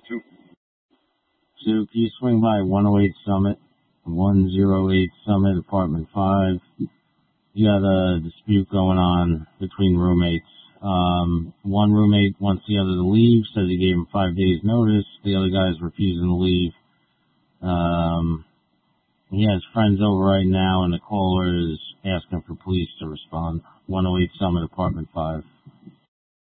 Two. Can you swing by 108 Summit, 108 Summit, apartment 5? You have a dispute going on between roommates. One roommate wants the other to leave, says he gave him 5 days notice. The other guy's refusing to leave. He has friends over right now, and the caller is asking for police to respond. 108 Summit, apartment 5.